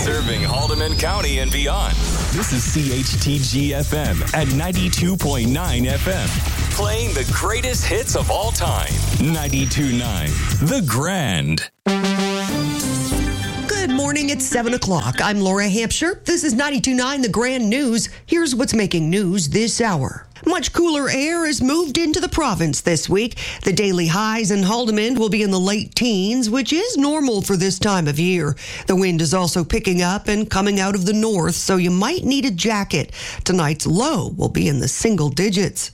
serving Haldeman County and beyond. This is CHTG-FM at 92.9 FM. Playing the greatest hits of all time. 92.9 The Grand. Good morning, it's 7 o'clock. I'm Laura Hampshire. This is 92.9 The Grand News. Here's what's making news this hour. Much cooler air has moved into the province this week. The daily highs in Haldeman will be in the late teens, which is normal for this time of year. The wind is also picking up and coming out of the north, so you might need a jacket. Tonight's low will be in the single digits.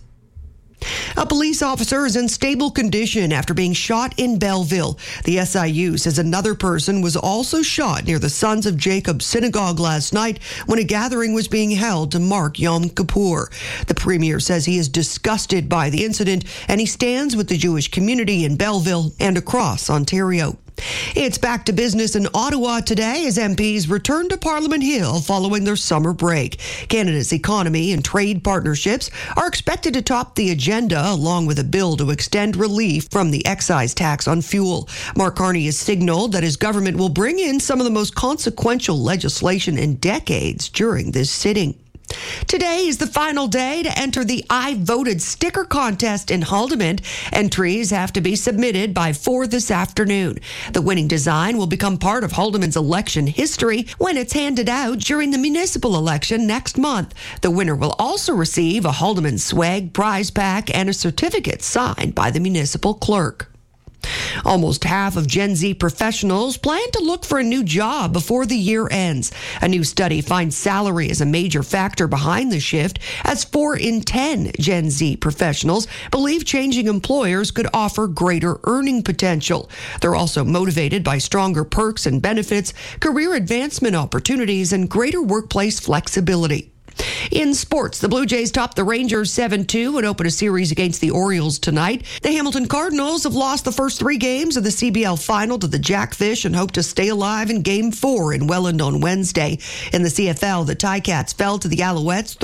A police officer is in stable condition after being shot in Belleville. The SIU says another person was also shot near the Sons of Jacob Synagogue last night when a gathering was being held to mark Yom Kippur. The premier says he is disgusted by the incident and he stands with the Jewish community in Belleville and across Ontario. It's back to business in Ottawa today as MPs return to Parliament Hill following their summer break. Canada's economy and trade partnerships are expected to top the agenda, along with a bill to extend relief from the excise tax on fuel. Mark Carney has signaled that his government will bring in some of the most consequential legislation in decades during this sitting. Today is the final day to enter the I Voted sticker contest in Haldeman. Entries have to be submitted by 4 this afternoon. The winning design will become part of Haldeman's election history when it's handed out during the municipal election next month. The winner will also receive a Haldeman swag prize pack and a certificate signed by the municipal clerk. Almost half of Gen Z professionals plan to look for a new job before the year ends. A new study finds salary as a major factor behind the shift, as 4 in 10 Gen Z professionals believe changing employers could offer greater earning potential. They're also motivated by stronger perks and benefits, career advancement opportunities, and greater workplace flexibility. In sports, the Blue Jays topped the Rangers 7-2 and open a series against the Orioles tonight. The Hamilton Cardinals have lost the first 3 games of the CBL final to the Jackfish and hope to stay alive in Game 4 in Welland on Wednesday. In the CFL, the Ticats fell to the Alouettes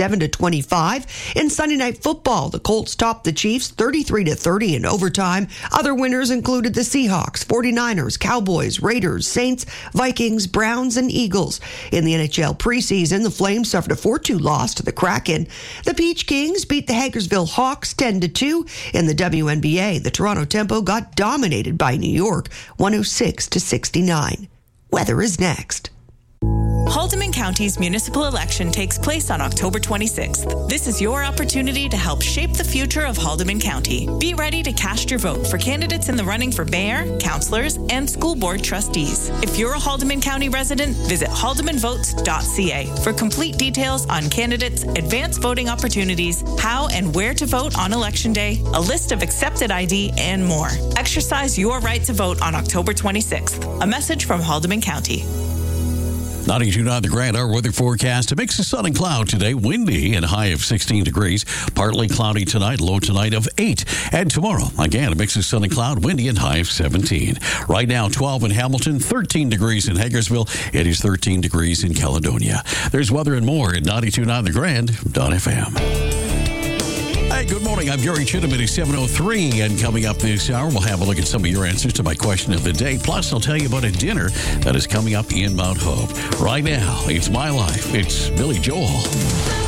37-25. In Sunday Night Football, the Colts topped the Chiefs 33-30 in overtime. Other winners included the Seahawks, 49ers, Cowboys, Raiders, Saints, Vikings, Browns, and Eagles. In the NHL preseason, the Flames suffered a 4-2 loss to the Kraken. The Peach Kings beat the Hagersville Hawks 10-2. In the WNBA, the Toronto Tempo got dominated by New York 106-69. Weather is next. Haldeman County's municipal election takes place on October 26th. This is your opportunity to help shape the future of Haldeman County. Be ready to cast your vote for candidates in the running for mayor, councillors, and school board trustees. If you're a Haldeman County resident, visit haldemanvotes.ca for complete details on candidates, advanced voting opportunities, how and where to vote on Election Day, a list of accepted ID, and more. Exercise your right to vote on October 26th. A message from Haldeman County. 92.9 The Grand, our weather forecast. A mix of sun and cloud today, windy and high of 16 degrees. Partly cloudy tonight, low tonight of 8. And tomorrow, again, a mix of sun and cloud, windy and high of 17. Right now, 12 in Hamilton, 13 degrees in Hagersville. It is 13 degrees in Caledonia. There's weather and more at 92.9 The Grand.fm. Hey, good morning. I'm Gary Chittum. It is 7:03, and coming up this hour, we'll have a look at some of your answers to my question of the day. Plus, I'll tell you about a dinner that is coming up in Mount Hope. Right now, it's My Life. It's Billy Joel.